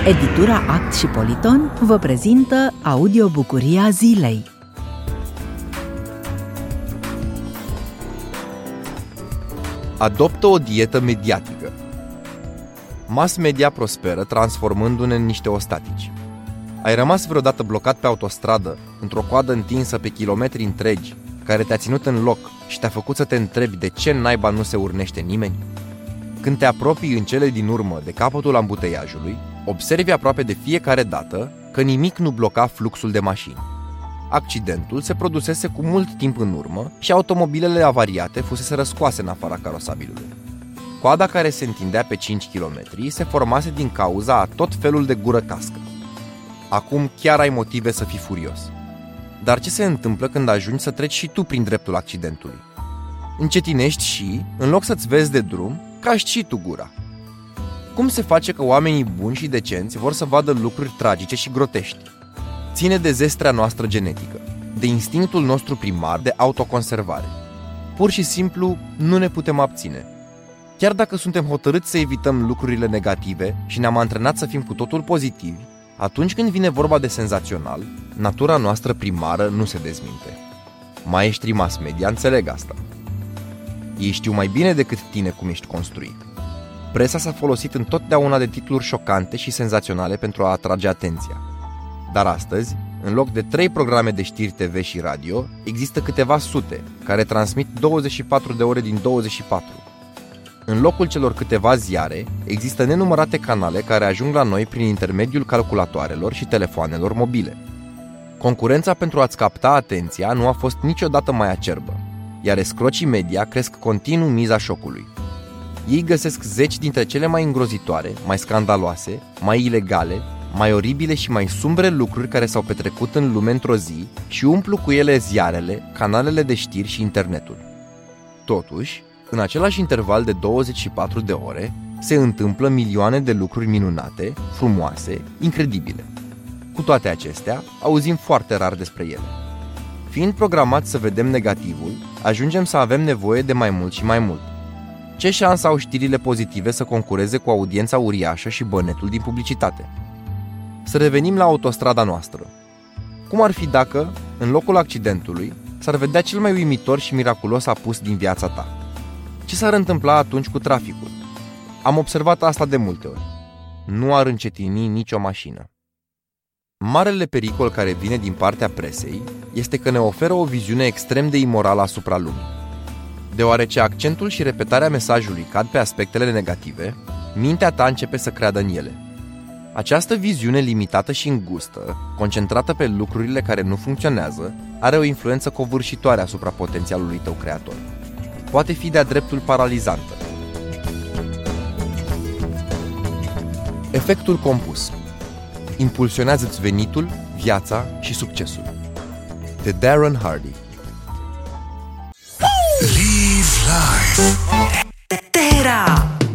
Editura Act și Politon vă prezintă audiobucuria zilei. Adoptă o dietă mediatică. Mass media prosperă transformându-ne în niște ostatici. Ai rămas vreodată blocat pe autostradă, într-o coadă întinsă pe kilometri întregi, care te-a ținut în loc și te-a făcut să te întrebi de ce naiba nu se urnește nimeni? Când te apropii în cele din urmă de capătul ambuteiajului, observi aproape de fiecare dată că nimic nu bloca fluxul de mașini. Accidentul se produsese cu mult timp în urmă și automobilele avariate fusese răscoase în afara carosabilului. Coada care se întindea pe 5 km se formase din cauza a tot felul de gură cască. Acum chiar ai motive să fii furios. Dar ce se întâmplă când ajungi să treci și tu prin dreptul accidentului? Încetinești și, în loc să-ți vezi de drum, caști și tu gura. Cum se face că oamenii buni și decenți vor să vadă lucruri tragice și grotești? Ține de zestrea noastră genetică, de instinctul nostru primar de autoconservare. Pur și simplu nu ne putem abține. Chiar dacă suntem hotărâți să evităm lucrurile negative și ne-am antrenat să fim cu totul pozitivi, atunci când vine vorba de senzațional, natura noastră primară nu se dezminte. Maestrii mass media înțeleg asta. Ei știu mai bine decât tine cum ești construit. Presa s-a folosit întotdeauna de titluri șocante și senzaționale pentru a atrage atenția. Dar astăzi, în loc de 3 programe de știri TV și radio, există câteva sute, care transmit 24 de ore din 24. În locul celor câteva ziare, există nenumărate canale care ajung la noi prin intermediul calculatoarelor și telefoanelor mobile. Concurența pentru a-ți capta atenția nu a fost niciodată mai acerbă, iar escrocii media cresc continuu miza șocului. Ei găsesc zeci dintre cele mai îngrozitoare, mai scandaloase, mai ilegale, mai oribile și mai sumbre lucruri care s-au petrecut în lume într-o zi și umplu cu ele ziarele, canalele de știri și internetul. Totuși, în același interval de 24 de ore, se întâmplă milioane de lucruri minunate, frumoase, incredibile. Cu toate acestea, auzim foarte rar despre ele. Fiind programați să vedem negativul, ajungem să avem nevoie de mai mult și mai mult. Ce șansă au știrile pozitive să concureze cu audiența uriașă și bănetul din publicitate? Să revenim la autostrada noastră. Cum ar fi dacă, în locul accidentului, s-ar vedea cel mai uimitor și miraculos apus din viața ta? Ce s-ar întâmpla atunci cu traficul? Am observat asta de multe ori. Nu ar încetini nicio mașină. Marele pericol care vine din partea presei este că ne oferă o viziune extrem de imorală asupra lumii. Deoarece accentul și repetarea mesajului cad pe aspectele negative, mintea ta începe să creadă în ele. Această viziune limitată și îngustă, concentrată pe lucrurile care nu funcționează, are o influență covârșitoare asupra potențialului tău creator. Poate fi de-a dreptul paralizantă. Efectul compus. Impulsionează-ți venitul, viața și succesul. De Darren Hardy. Live life. Terra!